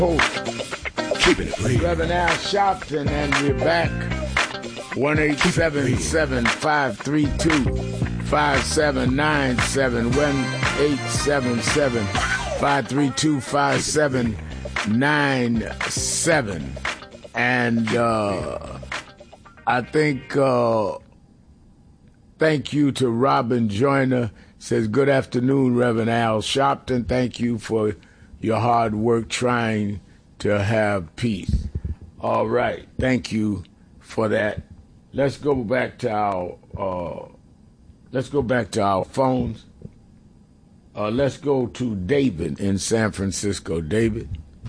Keeping it real. Reverend Al Sharpton, and we're back. 1-877-532-5797. 1-877-532-5797. And I think thank you to Robin Joyner. Says, good afternoon, Reverend Al Sharpton. Thank you for your hard work trying to have peace. All right. Thank you for that. Let's go back to our phones. Let's go to David in San Francisco. David.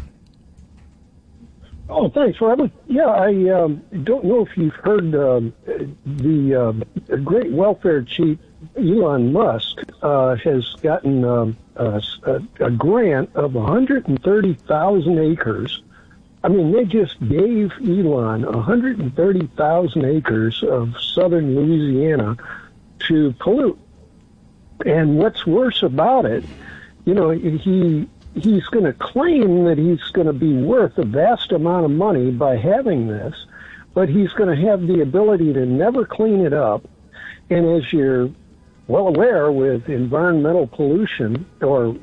Oh, thanks, Robert. Yeah, I don't know if you've heard the great welfare chief, Elon Musk, has gotten a grant of 130,000 acres. I mean, they just gave Elon 130,000 acres of southern Louisiana to pollute. And what's worse about it, you know, he's going to claim that he's going to be worth a vast amount of money by having this, but he's going to have the ability to never clean it up. And as you're well aware, with environmental pollution, or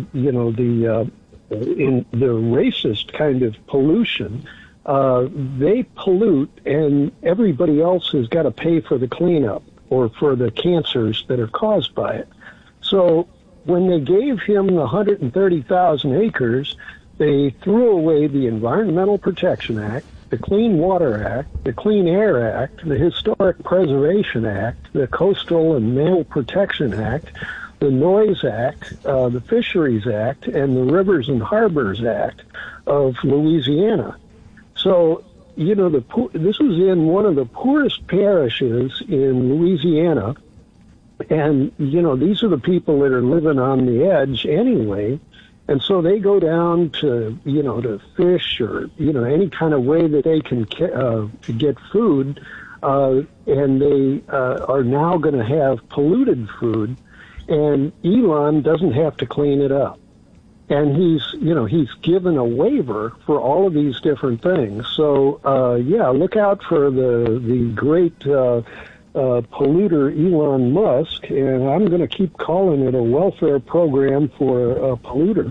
in the racist kind of pollution, they pollute, and everybody else has got to pay for the cleanup or for the cancers that are caused by it. So when they gave him the 130,000 acres, they threw away the Environmental Protection Act, the Clean Water Act, the Clean Air Act, the Historic Preservation Act, the Coastal and Mammal Protection Act, the Noise Act, the Fisheries Act, and the Rivers and Harbors Act of Louisiana. So, you know, this was in one of the poorest parishes in Louisiana, and, you know, these are the people that are living on the edge anyway, and so they go down to, you know, to fish or, you know, any kind of way that they can to get food, and they are now going to have polluted food, and Elon doesn't have to clean it up. And he's given a waiver for all of these different things. So, look out for the great polluter Elon Musk, and I'm going to keep calling it a welfare program for a polluter.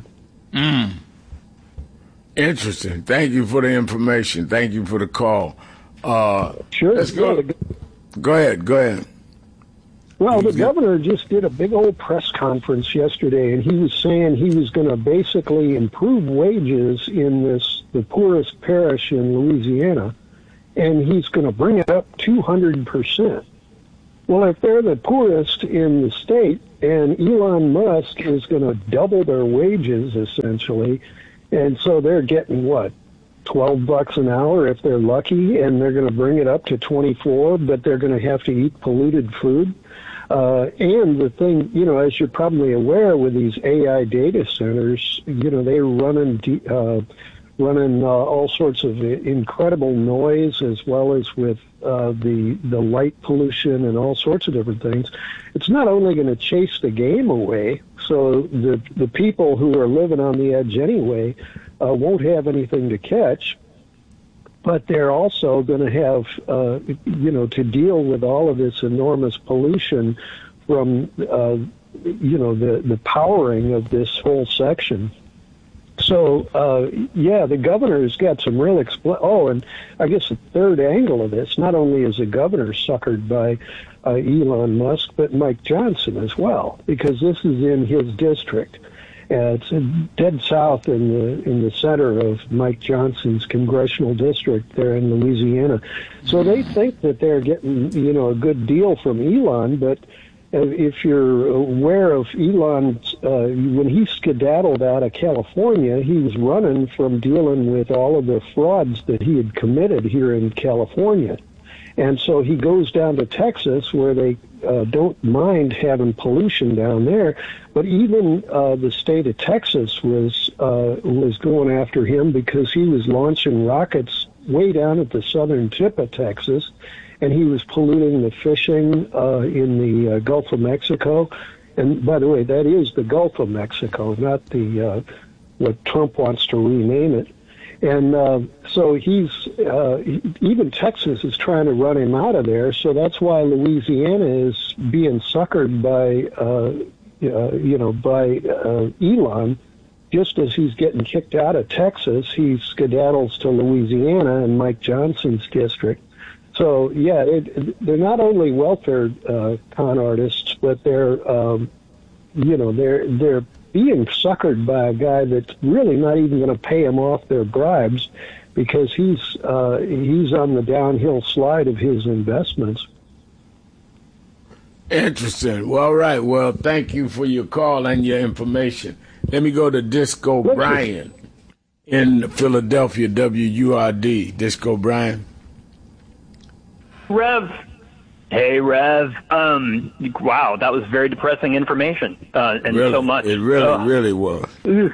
Interesting. Thank you for the information. Thank you for the call. Sure. Let's go. Go ahead. Well, the governor just did a big old press conference yesterday, and he was saying he was going to basically improve wages in the poorest parish in Louisiana, and he's going to bring it up 200%. Well, if they're the poorest in the state, and Elon Musk is going to double their wages, essentially, and so they're getting, what, $12 an hour if they're lucky, and they're going to bring it up to 24, but they're going to have to eat polluted food. And the thing, you know, as you're probably aware, with these AI data centers, you know, they're running all sorts of incredible noise, as well as with the light pollution and all sorts of different things. It's not only going to chase the game away, so the people who are living on the edge anyway won't have anything to catch, but they're also going to have, to deal with all of this enormous pollution from, the powering of this whole section. So, the governor's got some real and I guess the third angle of this, not only is the governor suckered by Elon Musk, but Mike Johnson as well, because this is in his district. It's dead south in the center of Mike Johnson's congressional district there in Louisiana. So they think that they're getting, a good deal from Elon, but if you're aware of Elon, when he skedaddled out of California, he was running from dealing with all of the frauds that he had committed here in California. And so he goes down to Texas, where they don't mind having pollution down there. But even the state of Texas was going after him because he was launching rockets way down at the southern tip of Texas, and he was polluting the fishing in the Gulf of Mexico. And by the way, that is the Gulf of Mexico, not the what Trump wants to rename it. And so even Texas is trying to run him out of there. So that's why Louisiana is being suckered by, Elon. Just as he's getting kicked out of Texas, he skedaddles to Louisiana and Mike Johnson's district. So yeah, they're not only welfare con artists, but they're being suckered by a guy that's really not even going to pay them off their bribes, because he's on the downhill slide of his investments. Interesting. Well, all right. Well, thank you for your call and your information. Let me go to Disco Brian in Philadelphia, WURD. Disco Brian. Rev. Hey, Rev. Wow, that was very depressing information, and really, so much. It really was.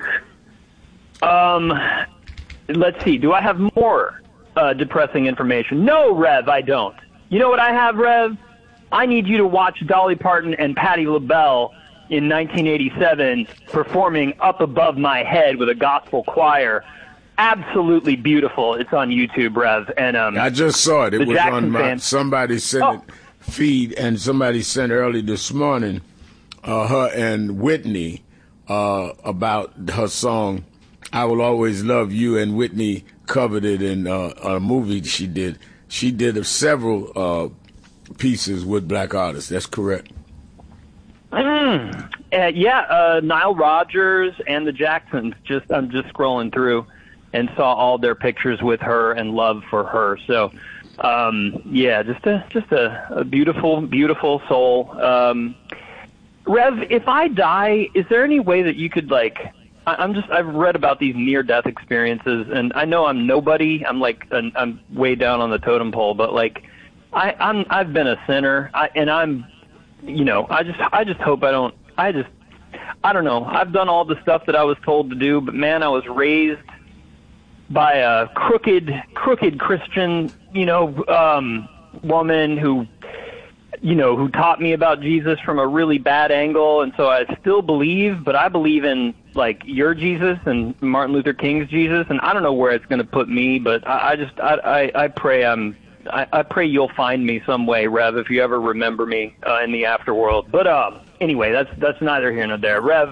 Let's see. Do I have more depressing information? No, Rev, I don't. You know what I have, Rev? I need you to watch Dolly Parton and Patti LaBelle in 1987 performing Up Above My Head with a gospel choir. Absolutely beautiful. It's on YouTube, Rev. And I just saw it. It was Jackson on my fans. somebody sent it feed, and somebody sent early this morning her and Whitney about her song "I Will Always Love You," and Whitney covered it in a movie she did. She did several pieces with black artists. That's correct. Nile Rodgers and the Jacksons. I'm just scrolling through and saw all their pictures with her and love for her. So, just a beautiful, beautiful soul. Rev, if I die, is there any way that you could I've read about these near-death experiences, and I know I'm nobody. I'm way down on the totem pole, but I've been a sinner, I just hope I don't. I don't know. I've done all the stuff that I was told to do, but man, I was raised by a crooked Christian, woman who taught me about Jesus from a really bad angle, and so I still believe, but I believe in your Jesus and Martin Luther King's Jesus, and I don't know where it's going to put me, but I pray I pray you'll find me some way, Rev, if you ever remember me in the afterworld. But anyway, that's neither here nor there. Rev,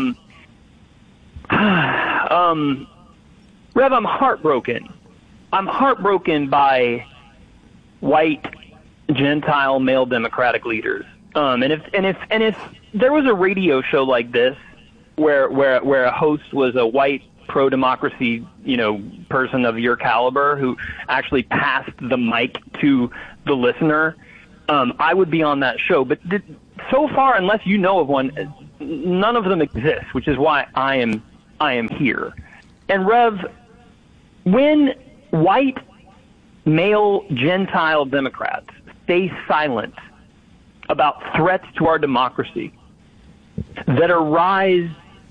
Rev, I'm heartbroken. I'm heartbroken by white Gentile male Democratic leaders. And if there was a radio show like this where a host was a white pro-democracy, person of your caliber who actually passed the mic to the listener, I would be on that show. But so far, unless you know of one, none of them exist, which is why I am here. And Rev, when white male Gentile Democrats stay silent about threats to our democracy that arise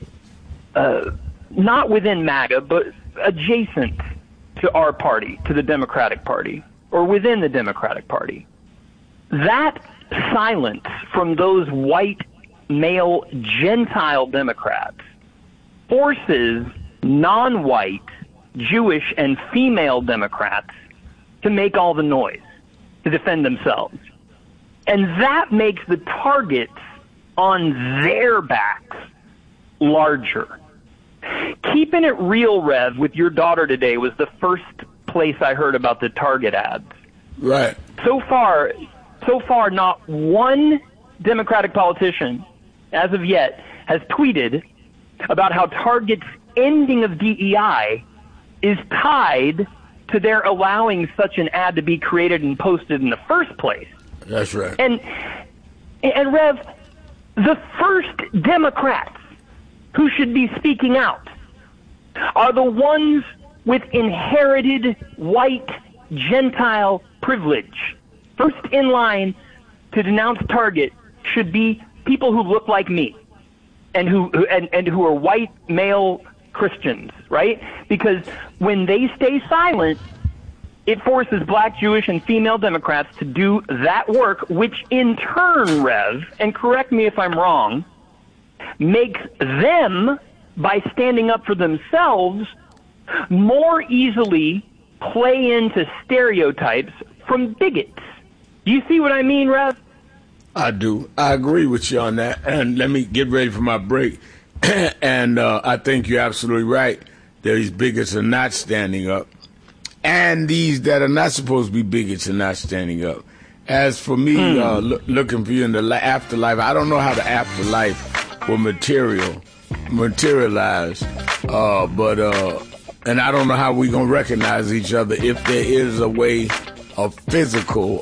not within MAGA, but adjacent to our party, to the Democratic Party, or within the Democratic Party, that silence from those white male Gentile Democrats forces non-white Jewish and female Democrats to make all the noise, to defend themselves. And that makes the targets on their backs larger. Keeping it real, Rev, with your daughter today was the first place I heard about the Target ads. Right. So far, not one Democratic politician, as of yet, has tweeted about how Target's ending of DEI is tied to their allowing such an ad to be created and posted in the first place. That's right. And Rev, the first Democrats who should be speaking out are the ones with inherited white Gentile privilege. First in line to denounce Target should be people who look like me and who are white male Christians, right? Because when they stay silent, it forces black, Jewish, and female Democrats to do that work, which in turn, Rev, and correct me if I'm wrong, makes them by standing up for themselves, more easily play into stereotypes from bigots. Do you see what I mean, Rev? I do. I agree with you on that. And let me get ready for my break. And I think you're absolutely right. These bigots are not standing up. And these that are not supposed to be bigots are not standing up. As for me, looking for you in the afterlife, I don't know how the afterlife will materialize. And I don't know how we're going to recognize each other if there is a way of physical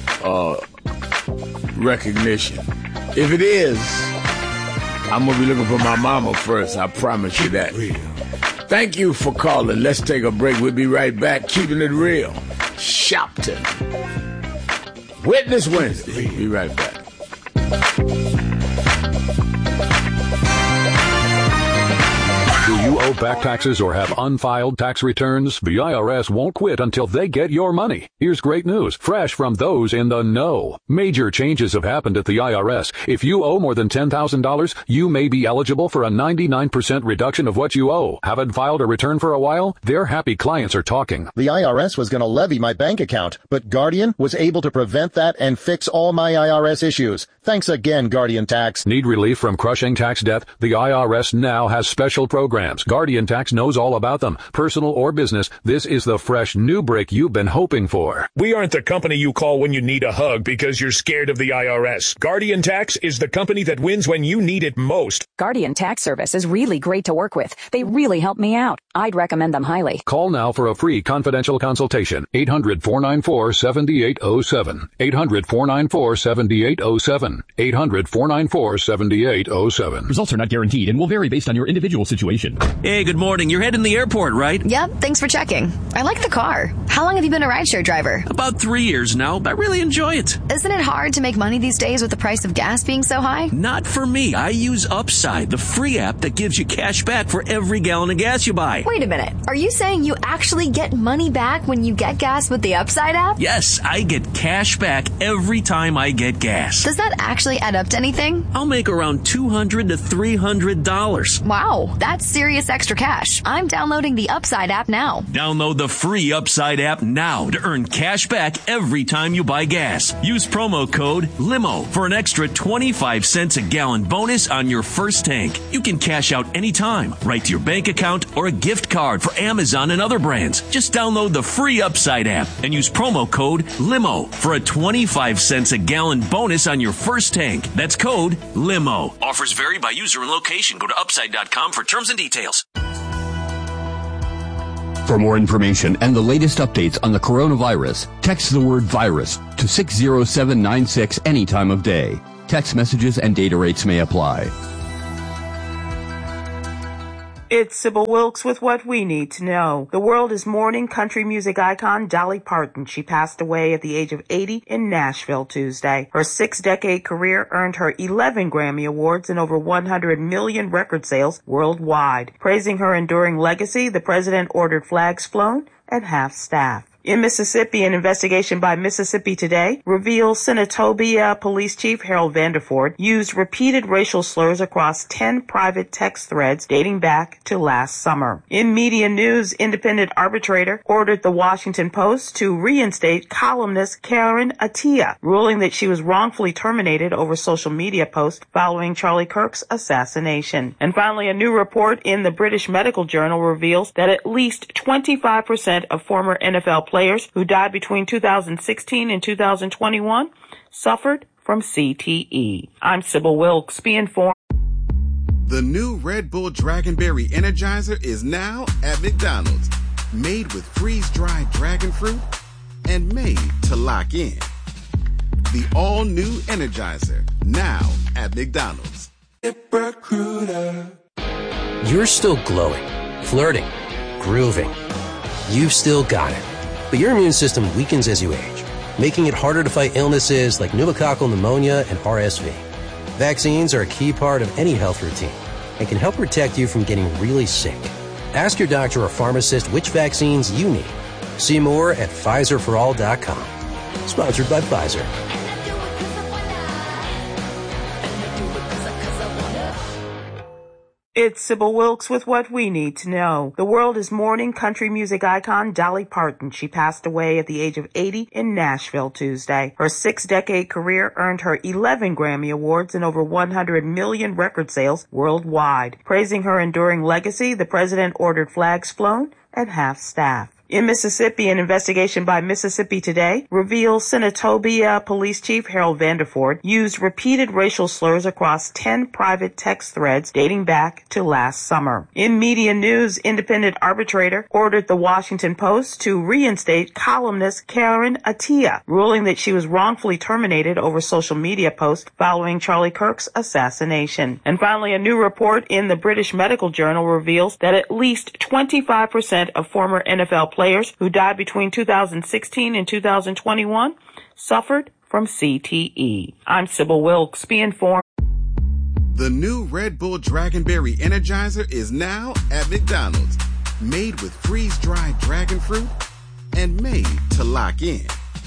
recognition. If it is, I'm going to be looking for my mama first. I promise you that. Thank you for calling. Let's take a break. We'll be right back. Keeping it real. Shopton. Witness Wednesday. Be right back. Do you owe back taxes or have unfiled tax returns? The IRS won't quit until they get your money. Here's great news, fresh from those in the know. Major changes have happened at the IRS. If you owe more than $10,000, you may be eligible for a 99% reduction of what you owe. Haven't filed a return for a while? Their happy clients are talking. The IRS was going to levy my bank account, but Guardian was able to prevent that and fix all my IRS issues. Thanks again, Guardian Tax. Need relief from crushing tax debt? The IRS now has special programs. Guardian Tax knows all about them. Personal or business, this is the fresh new break you've been hoping for. We aren't the company you call when you need a hug because you're scared of the IRS. Guardian Tax is the company that wins when you need it most. Guardian Tax Service is really great to work with. They really help me out. I'd recommend them highly. Call now for a free confidential consultation. 800-494-7807. 800-494-7807. 800-494-7807. Results are not guaranteed and will vary based on your individual situation. Hey, good morning. You're heading to the airport, right? Yep, thanks for checking. I like the car. How long have you been a rideshare driver? About 3 years now. I really enjoy it. Isn't it hard to make money these days with the price of gas being so high? Not for me. I use Upside, the free app that gives you cash back for every gallon of gas you buy. Wait a minute. Are you saying you actually get money back when you get gas with the Upside app? Yes, I get cash back every time I get gas. Does that actually add up to anything? I'll make around $200 to $300. Wow, that's serious extra cash. I'm downloading the Upside app now. Download the free Upside app now to earn cash back every time you buy gas. Use promo code LIMO for an extra 25 cents a gallon bonus on your first tank. You can cash out anytime, right to your bank account or a gift card for Amazon and other brands. Just download the free Upside app and use promo code LIMO for a 25 cents a gallon bonus on your first tank. That's code LIMO. Offers vary by user and location. Go to upside.com for terms and details. For more information and the latest updates on the coronavirus, text the word virus to 60796 any time of day. Text messages and data rates may apply. It's Sybil Wilkes with what we need to know. The world is mourning country music icon Dolly Parton. She passed away at the age of 80 in Nashville Tuesday. Her 6-decade career earned her 11 Grammy Awards and over 100 million record sales worldwide. Praising her enduring legacy, the president ordered flags flown at half staff. In Mississippi, an investigation by Mississippi Today reveals Senatobia Police Chief Harold Vanderford used repeated racial slurs across 10 private text threads dating back to last summer. In media news, independent arbitrator ordered the Washington Post to reinstate columnist Karen Attiah, ruling that she was wrongfully terminated over social media posts following Charlie Kirk's assassination. And finally, a new report in the British Medical Journal reveals that at least 25% of former NFL players who died between 2016 and 2021 suffered from CTE. I'm Sybil Wilkes. Be informed. The new Red Bull Dragonberry Energizer is now at McDonald's. Made with freeze-dried dragon fruit and made to lock in. The all-new Energizer, now at McDonald's. You're still glowing, flirting, grooving. You've still got it. But your immune system weakens as you age, making it harder to fight illnesses like pneumococcal pneumonia and RSV. Vaccines are a key part of any health routine and can help protect you from getting really sick. Ask your doctor or pharmacist which vaccines you need. See more at PfizerForAll.com. Sponsored by Pfizer. It's Sybil Wilkes with what we need to know. The world is mourning country music icon Dolly Parton. She passed away at the age of 80 in Nashville Tuesday. Her 6-decade career earned her 11 Grammy Awards and over 100 million record sales worldwide. Praising her enduring legacy, the president ordered flags flown at half-staff. In Mississippi, an investigation by Mississippi Today reveals Senatobia Police Chief Harold Vanderford used repeated racial slurs across 10 private text threads dating back to last summer. In media news, independent arbitrator ordered the Washington Post to reinstate columnist Karen Attiah, ruling that she was wrongfully terminated over social media posts following Charlie Kirk's assassination. And finally, a new report in the British Medical Journal reveals that at least 25% of former NFL players who died between 2016 and 2021 suffered from CTE. I'm Sybil Wilkes. Be informed. The new Red Bull Dragonberry Energizer is now at McDonald's. Made with freeze-dried dragon fruit and made to lock in.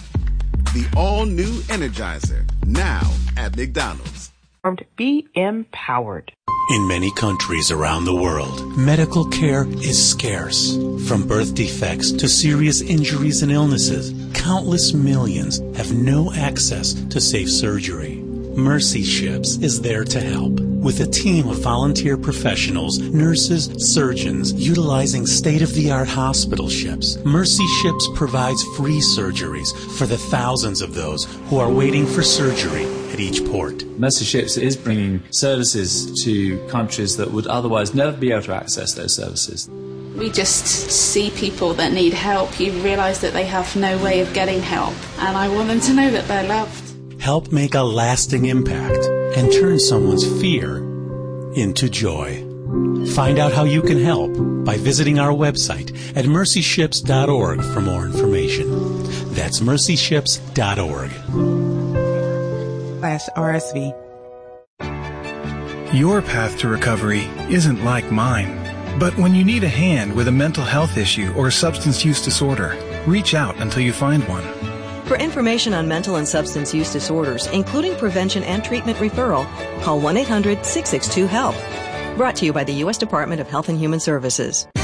The all-new Energizer, now at McDonald's. Be empowered. In many countries around the world, medical care is scarce. From birth defects to serious injuries and illnesses, countless millions have no access to safe surgery. Mercy Ships is there to help. With a team of volunteer professionals, nurses, surgeons, utilizing state-of-the-art hospital ships, Mercy Ships provides free surgeries for the thousands of those who are waiting for surgery at each port. Mercy Ships is bringing services to countries that would otherwise never be able to access those services. We just see people that need help. You realise that they have no way of getting help, and I want them to know that they're loved. Help make a lasting impact and turn someone's fear into joy. Find out how you can help by visiting our website at mercyships.org for more information. That's mercyships.org. /RSV. Your path to recovery isn't like mine. But when you need a hand with a mental health issue or substance use disorder, reach out until you find one. For information on mental and substance use disorders, including prevention and treatment referral, call 1-800-662-HELP. Brought to you by the U.S. Department of Health and Human Services.